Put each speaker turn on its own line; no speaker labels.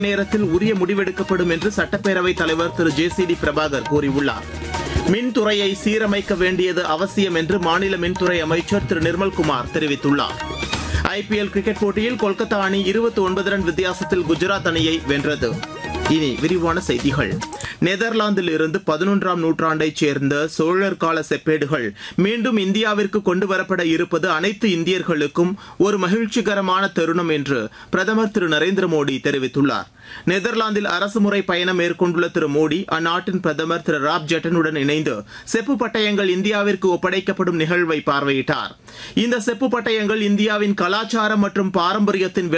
நேரத்தில் உரிய முடிவெடுக்கப்படும் என்று சட்டப்பேரவைத் தலைவர் திரு ஜே.சி.டி. பிரபாகர் கூறியுள்ளார். மின்துறையை சீரமைக்க வேண்டியது அவசியம் என்று மாநில மின்துறை அமைச்சர் திரு நிர்மல்குமார் தெரிவித்துள்ளார். ஐபிஎல் கிரிக்கெட் போட்டியில் கொல்கத்தா அணி 29 ரன் வித்தியாசத்தில் குஜராத் அணியை வென்றது. இனி விரிவான செய்திகள். நெதர்லாந்தில் இருந்து 11ஆம் நூற்றாண்டைச் சேர்ந்த சோழர் கால செப்பேடுகள் மீண்டும் இந்தியாவிற்கு கொண்டுவரப்பட இருப்பது அனைத்து இந்தியர்களுக்கும் ஒரு மகிழ்ச்சிகரமான தருணம் என்று பிரதமர் திரு நரேந்திர மோடி தெரிவித்துள்ளார். நெதர்லாந்தில் அரசுமுறை பயணம் மேற்கொண்டுள்ள திரு மோடி அந்நாட்டின் பிரதமர் திரு ராப் ஜெட்டனுடன் இணைந்து செப்பு பட்டயங்கள் இந்தியாவிற்கு ஒப்படைக்கப்படும் நிகழ்வை பார்வையிட்டார். இந்த செப்பு பட்டயங்கள் இந்தியாவின் கலாச்சாரம் மற்றும் பாரம்பரியத்தின்